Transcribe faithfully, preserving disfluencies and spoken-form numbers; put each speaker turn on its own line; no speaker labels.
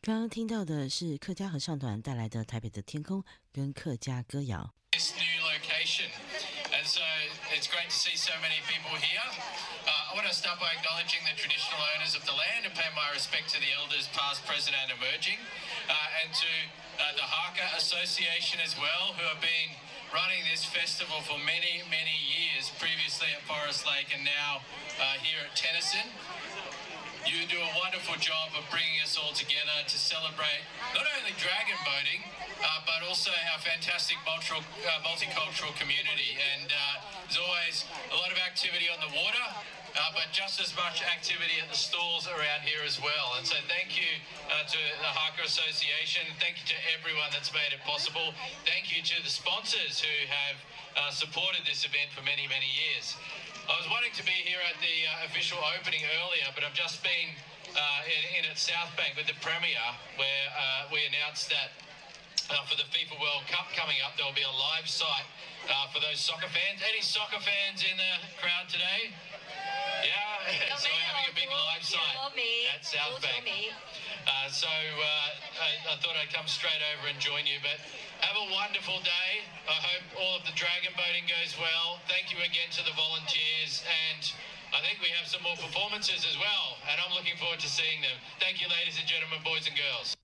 刚刚听到的是客家合唱团带来的《台北的天空》跟客家歌谣。
This new location, and so it's great to see so many people here. Uh, I want to start by acknowledging the traditional owners of the land and pay my respect to the elders past, present and emerging, uh, and to uh, the Haka Association as well, who have been running this festival for many, many years, previously at Forest Lake and now uh, here at Tennyson. You do a wonderful job of bringing us all together to celebrate not only dragon boating, uh, but also our fantastic multi- uh, multicultural community. And uh, there's always a lot of activity on the water, uh, but just as much activity at the stalls around here as well. And so thank you uh, to the Haka Association. Thank you to everyone that's made it possible. Thank you to the sponsors who have uh, supported this event for many, many years. I was wanting to be here at the uh, official opening earlier, but I've just been uh, in, in at South Bank with the Premier, where uh, we announced that uh, for the FIFA World Cup coming up, there will be a live site uh, for those soccer fans. Any soccer fans in the crowd today? Yeah, so we're having a big live site at South Bank. Uh, so uh, I, I thought I'd come straight over and join you, but have a wonderful day. I hope all of the dragon boating goes well. Thank you again to the volunteers, and I think we have some more performances as well, and I'm looking forward to seeing them. Thank you, ladies and gentlemen, boys and girls.